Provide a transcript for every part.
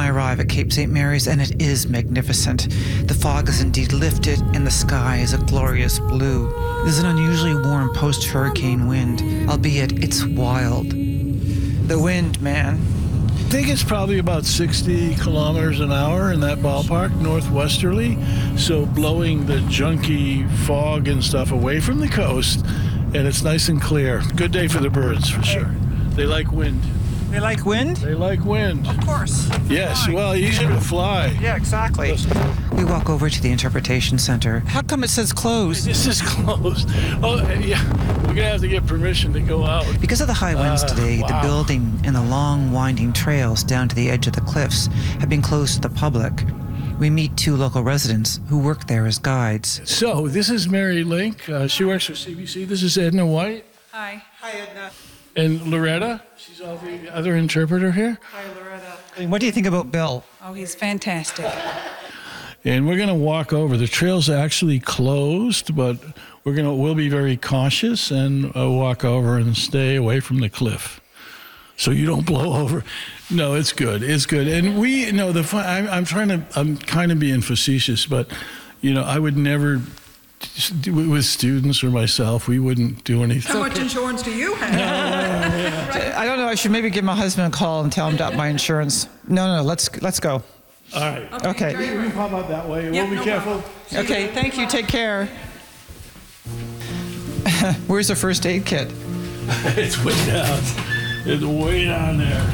I arrive at Cape St. Mary's, and it is magnificent. The fog is indeed lifted, and the sky is a glorious blue. There's an unusually warm post-hurricane wind, albeit it's wild. The wind, man. I think it's probably about 60 kilometers an hour in that ballpark, northwesterly, so blowing the junky fog and stuff away from the coast, and it's nice and clear. Good day for the birds, for sure. They like wind. They like wind? They like wind. Of course. Yes, well, easier to fly. Yeah, exactly. We walk over to the interpretation center. How come it says closed? This is closed. Oh, yeah. We're going to have to get permission to go out. Because of the high winds today, wow. the building and the long winding trails down to the edge of the cliffs have been closed to the public. We meet two local residents who work there as guides. So, this is Mary Link. She works for CBC. This is Edna White. Hi. Hi, Edna. And Loretta. She's the other interpreter here. Hi, Loretta. And what do you think about Bill? Oh, he's fantastic. And we're going to walk over. The trail's actually closed, but we'll be very cautious and walk over and stay away from the cliff, so you don't blow over. No, it's good. It's good. And I'm kind of being facetious, but I would never. With students or myself, we wouldn't do anything. How much insurance do you have? I don't know. I should maybe give my husband a call and tell him to up my insurance. No. Let's go. All right. Okay. We can pop out that way. Yeah, We'll be no careful. problem. Okay. Thank you. Take care. Where's the first aid kit? It's way down. It's way down there.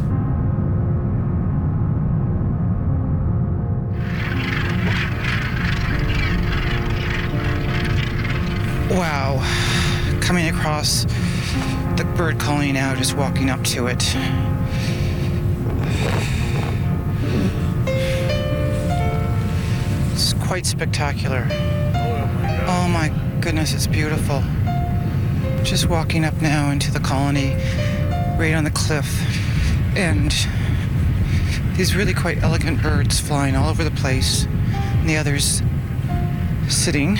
Wow. Coming across the bird colony now, just walking up to it. It's quite spectacular. Oh my goodness, it's beautiful. Just walking up now into the colony, right on the cliff. And these really quite elegant birds flying all over the place, and the others sitting.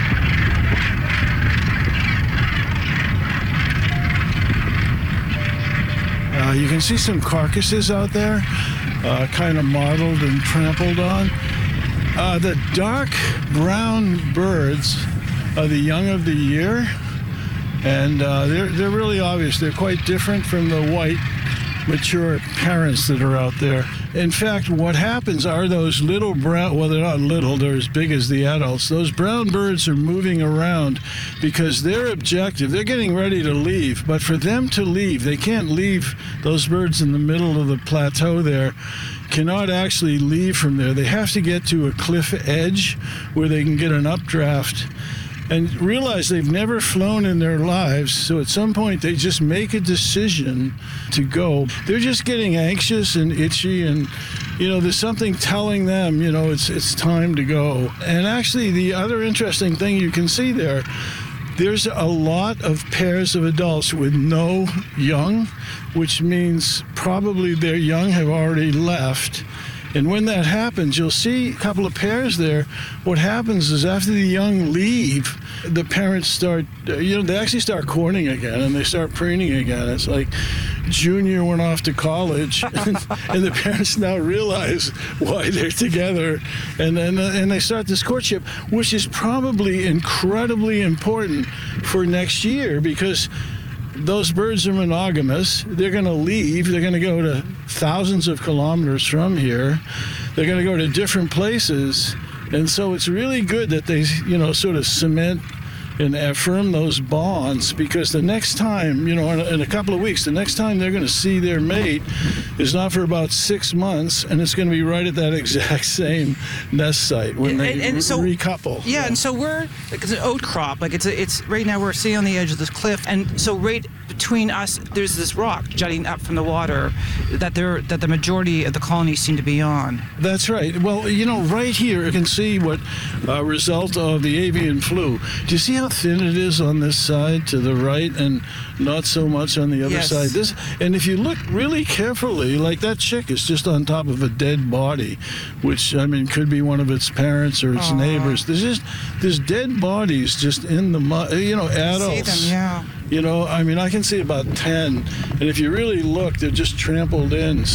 You can see some carcasses out there, kind of mottled and trampled on. The dark brown birds are the young of the year, and they're really obvious. They're quite different from the white, mature parents that are out there. In fact, what happens are those little brown, well, they're not little, they're as big as the adults. Those brown birds are moving around because their objective, they're getting ready to leave, but for them to leave, they can't leave. Those birds in the middle of the plateau there cannot actually leave from there. They have to get to a cliff edge where they can get an updraft and realize they've never flown in their lives, so at some point they just make a decision to go. They're just getting anxious and itchy, and there's something telling them, it's time to go. And actually, the other interesting thing you can see there's a lot of pairs of adults with no young, which means probably their young have already left. And when that happens, you'll see a couple of pairs there. What happens is after the young leave, the parents start, they actually start courting again, and they start preening again. It's like Junior went off to college, and the parents now realize why they're together. And then they start this courtship, which is probably incredibly important for next year, because those birds are monogamous. They're going to leave. They're going to go to thousands of kilometers from here. They're going to go to different places. And so it's really good that they, sort of cement and affirm those bonds, because the next time, in a couple of weeks, the next time they're going to see their mate is not for about 6 months, and it's going to be right at that exact same nest site when they recouple. Yeah, and so it's an oat crop. It's right now we're sitting on the edge of this cliff, and so right between us, there's this rock jutting up from the water that the majority of the colonies seem to be on. That's right. Well, right here you can see what result of the avian flu. Do you see how thin it is on this side to the right and not so much on the other side? And if you look really carefully, like that chick is just on top of a dead body, which could be one of its parents or its neighbors. There's dead bodies just in the mud, adults. I see them, yeah. I can see about 10, and if you really look, they're just trampled in.